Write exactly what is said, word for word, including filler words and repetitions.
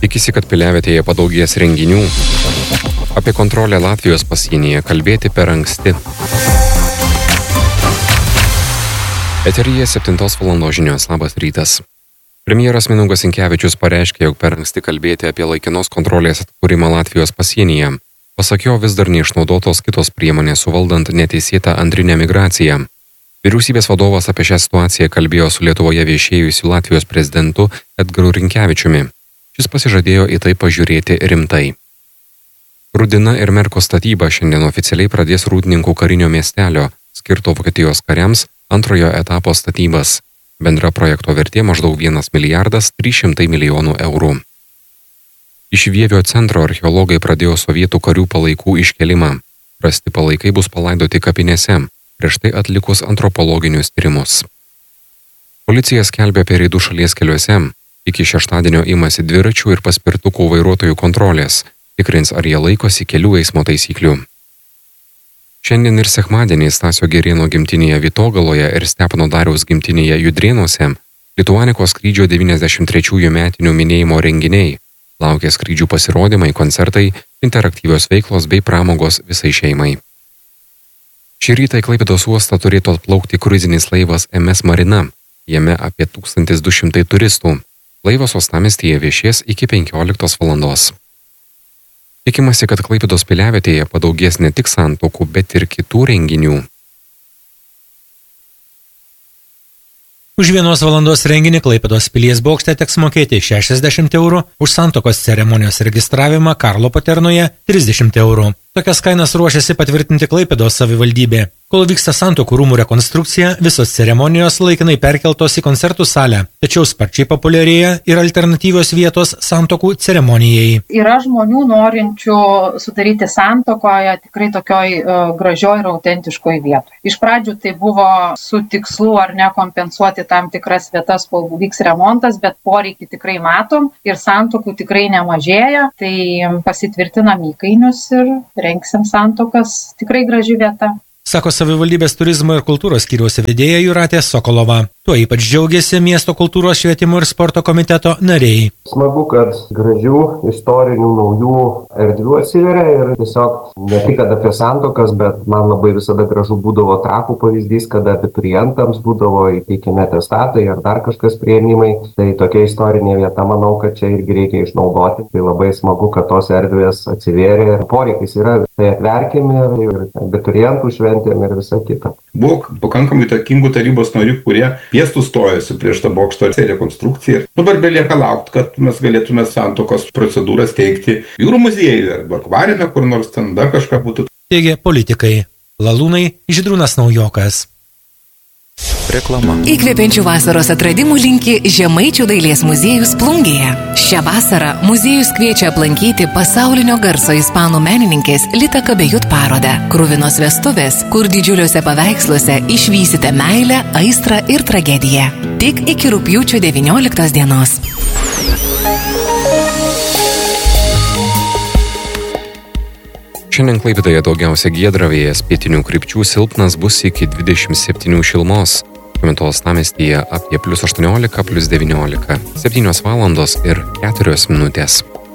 Tikisi, kad Piliavietėje padaugės renginių. Apie kontrolę Latvijos pasienyje kalbėti per anksti. Eteryje septintos valandos žinios. Labas rytas. Premjeras Mindaugas Sinkevičius pareiškė, jog per anksti kalbėti apie laikinos kontrolės atkūrimą Latvijos pasienyje. Pasak jo, vis dar neišnaudotos kitos priemonės suvaldant neteisėtą antrinę migraciją. Vyriausybės vadovas apie šią situaciją kalbėjo su Lietuvoje viešėjusiu Latvijos prezidentu Edgaru Rinkevičiumi. Šis pasižadėjo į tai pažiūrėti rimtai. Rudina ir Merko statyba šiandien oficialiai pradės Rūdninkų karinio miestelio, skirto Vokietijos kariams, antrojo etapo statybas. Bendra projekto vertė maždaug vienas milijardas trys šimtai milijonų eurų. Iš Vievio centro archeologai pradėjo sovietų karių palaikų iškelimą. Rasti palaikai bus palaidoti kapinėse, prieš tai atlikus antropologinius tyrimus. Policija skelbia apie reidų šalies keliuose. Iki šeštadienio imasi dviračių ir paspirtukų vairuotojų kontrolės, tikrins, ar jie laikosi kelių eismo taisyklių. Šiandien ir sekmadienį Stasio Girėno gimtinėje Vytogaloje ir Stepono Dariaus gimtinėje Judrėnuose Lituanikos skrydžio devyniasdešimt trečiųjų metinių minėjimo renginiai. Laukia skrydžių pasirodymai, koncertai, interaktyvios veiklos bei pramogos visai šeimai. Šį rytą į Klaipėdos uostą turėtų atplaukti kruizinis laivas M S Marina. Jame apie tūkstantis du šimtai turistų. Laivas uostamiestyje viešės iki penkioliktos valandos. Tikimasi, kad Klaipėdos Piliavietėje padaugės ne tik santuokų, bet ir kitų renginių. Už vienos valandos renginį Klaipėdos pilies bokšte teks mokėti šešiasdešimt eurų, už santuokos ceremonijos registravimą Karlo Paternoje trisdešimt eurų. Tokias kainas ruošiasi patvirtinti Klaipėdos savivaldybė. Kol vyksta santuokų rūmų rekonstrukcija, visos ceremonijos laikinai perkeltos į koncertų salę, tačiau sparčiai populiarėja ir alternatyvios vietos santuokų ceremonijai. Yra žmonių norinčių sudaryti santuokoje tikrai tokioj uh, gražioj ir autentiškoj vietoje. Iš pradžių tai buvo su tikslu ar ne kompensuoti tam tikras vietas, kol vyks remontas, bet poreikį tikrai matom ir santuokų tikrai nemažėja, tai pasitvirtinam įkainius ir rengsim santuokas, tikrai graži vieta. Sako savivaldybės turizmo ir kultūros skyriaus vedėja Jūratė Sokolova. Tuo ypač džiaugiasi miesto kultūros švietimo ir sporto komiteto nariai. Smagu, kad gražių, istorinių, naujų erdvių atsiveria ir tiesiog ne tik apie santuokas, bet man labai visada gražu būdavo Trakų pavyzdys, kada abiturientams būdavo įteikiami atestatai ar dar kažkas priėmimai. Tai tokia istorinė vieta, manau, kad čia irgi reikia išnaudoti. Tai labai smagu, kad tos erdvės atsivėrė ir poreikis yra. Tai atverkime ir abiturientų šventėm ir visa kita. Buvo pakankamai įtakingų tarybos narių, kurie piestų stojosi prieš tą bokšto rekonstrukciją. Dabar belieka laukti, kad mes galėtume santuokos procedūras teikti jūrų muziejuje arba akvariume, kur nors ten dar kažką būtų. Teigia politikai. Lalūnai, Žydrūnas Naujokas. Reklama. Įkvepiančių vasaros atradimų linki Žemaičių dailės muziejus Plungėje. Šią vasarą muziejus kviečia aplankyti pasaulinio garso ispanų menininkės Lita Kabejut parodą. Kruvinos vestuvės, kur didžiuliuose paveiksluose išvysite meilę, aistrą ir tragediją. Tik iki rugpjūčio devynioliktos dienos. Šiandien Klaipėdoje daugiausia giedra, vėjas pietinių krypčių silpnas, bus iki dvidešimt septynių šilumos. Šiuo metu uostamiestyje apie plius aštuoniolika, plius devyniolika, septynios valandos ir keturios minutės.